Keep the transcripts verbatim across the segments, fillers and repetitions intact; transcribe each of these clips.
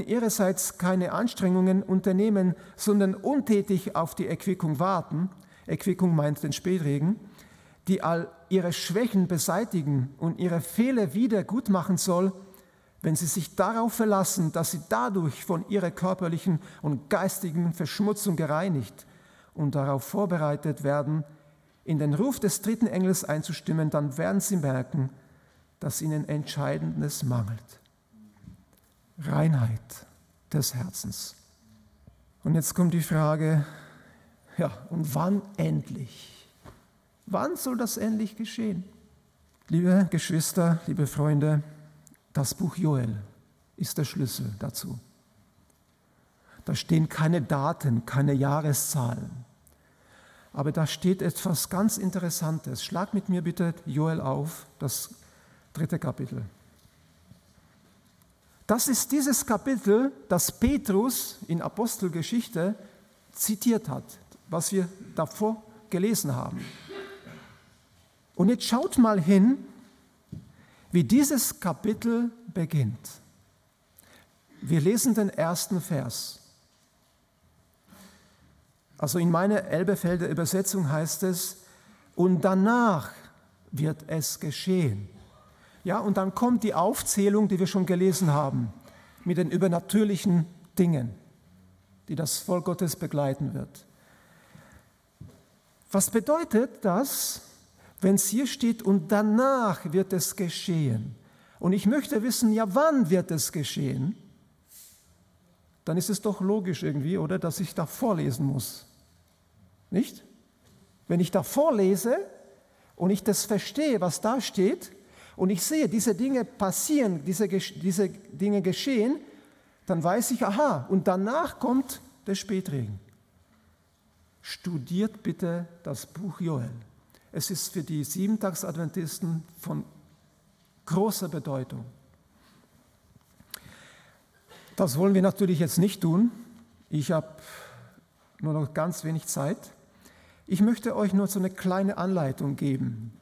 ihrerseits keine Anstrengungen unternehmen, sondern untätig auf die Erquickung warten, Erquickung meint den Spätregen, die all ihre Schwächen beseitigen und ihre Fehler wieder gut machen soll, wenn sie sich darauf verlassen, dass sie dadurch von ihrer körperlichen und geistigen Verschmutzung gereinigt und darauf vorbereitet werden, in den Ruf des dritten Engels einzustimmen, dann werden sie merken, dass ihnen Entscheidendes mangelt. Reinheit des Herzens. Und jetzt kommt die Frage, ja, und wann endlich? Wann soll das endlich geschehen? Liebe Geschwister, liebe Freunde, das Buch Joel ist der Schlüssel dazu. Da stehen keine Daten, keine Jahreszahlen. Aber da steht etwas ganz Interessantes. Schlag mit mir bitte Joel auf, das dritte Kapitel. Das ist dieses Kapitel, das Petrus in Apostelgeschichte zitiert hat, was wir davor gelesen haben. Und jetzt schaut mal hin, wie dieses Kapitel beginnt. Wir lesen den ersten Vers. Also in meiner Elberfelder Übersetzung heißt es, und danach wird es geschehen. Ja, und dann kommt die Aufzählung, die wir schon gelesen haben, mit den übernatürlichen Dingen, die das Volk Gottes begleiten wird. Was bedeutet das, wenn es hier steht, und danach wird es geschehen? Und ich möchte wissen, ja, wann wird es geschehen? Dann ist es doch logisch irgendwie, oder, dass ich da vorlesen muss. Nicht? Wenn ich da vorlese und ich das verstehe, was da steht, und ich sehe, diese Dinge passieren, diese, diese Dinge geschehen, dann weiß ich, aha, und danach kommt der Spätregen. Studiert bitte das Buch Joel. Es ist für die Siebentagsadventisten von großer Bedeutung. Das wollen wir natürlich jetzt nicht tun. Ich habe nur noch ganz wenig Zeit. Ich möchte euch nur so eine kleine Anleitung geben.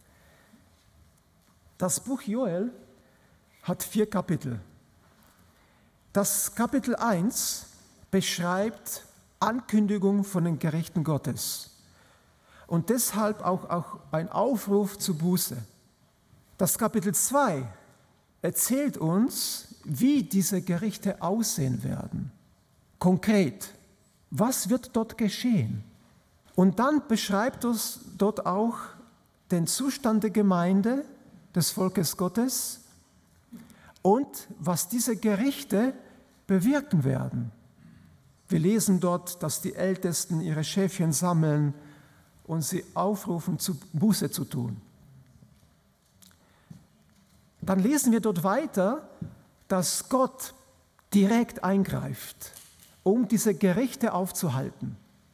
Das Buch Joel hat vier Kapitel. Das Kapitel eins beschreibt Ankündigung von den Gerichten Gottes und deshalb auch, auch ein Aufruf zur Buße. Das Kapitel zwei erzählt uns, wie diese Gerichte aussehen werden. Konkret, was wird dort geschehen? Und dann beschreibt uns dort auch den Zustand der Gemeinde, des Volkes Gottes und was diese Gerichte bewirken werden. Wir lesen dort, dass die Ältesten ihre Schäfchen sammeln und sie aufrufen, zu Buße zu tun. Dann lesen wir dort weiter, dass Gott direkt eingreift, um diese Gerichte aufzuhalten.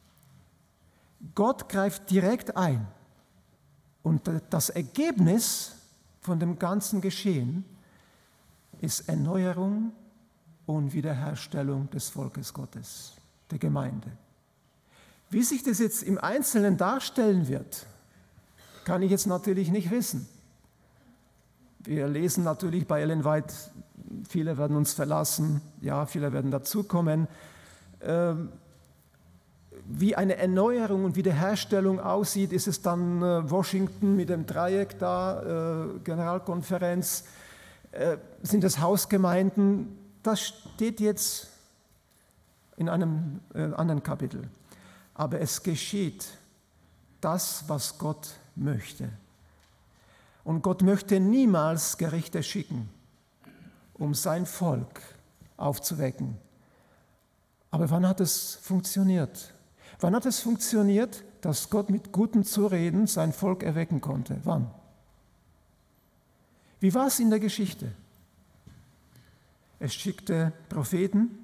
Gott greift direkt ein und das Ergebnis von dem ganzen Geschehen ist Erneuerung und Wiederherstellung des Volkes Gottes, der Gemeinde. Wie sich das jetzt im Einzelnen darstellen wird, kann ich jetzt natürlich nicht wissen. Wir lesen natürlich bei Ellen White, viele werden uns verlassen, ja, viele werden dazukommen. Ähm, Wie eine Erneuerung und Wiederherstellung aussieht, ist es dann äh, Washington mit dem Dreieck da, äh, Generalkonferenz, äh, sind es Hausgemeinden? Das steht jetzt in einem äh, anderen Kapitel. Aber es geschieht das, was Gott möchte. Und Gott möchte niemals Gerichte schicken, um sein Volk aufzuwecken. Aber wann hat es funktioniert? Wann hat es funktioniert, dass Gott mit guten Zureden sein Volk erwecken konnte? Wann? Wie war es in der Geschichte? Es schickte Propheten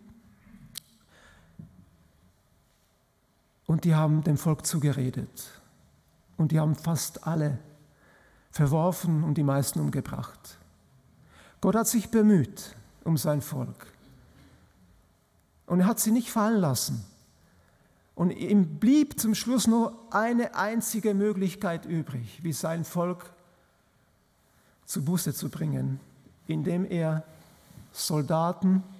und die haben dem Volk zugeredet. Und die haben fast alle verworfen und die meisten umgebracht. Gott hat sich bemüht um sein Volk. Und er hat sie nicht fallen lassen. Und ihm blieb zum Schluss nur eine einzige Möglichkeit übrig, wie sein Volk zu Buße zu bringen, indem er Soldaten